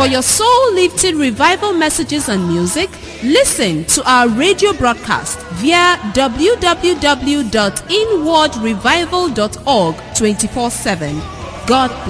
your soul-lifting revival messages and music, listen to our radio broadcast via www.inwardrevival.org 24/7. God bless.